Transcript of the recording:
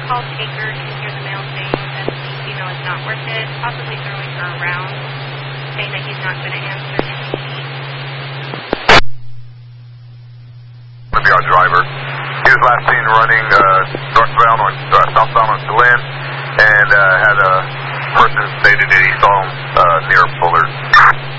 call taker can hear the male saying that the female is not worth it, possibly throwing her around, saying that he's not going to answer if she needs. Would be our driver. He was last seen running northbound on southbound on Glen, and had a person stated that he saw him near Bullard.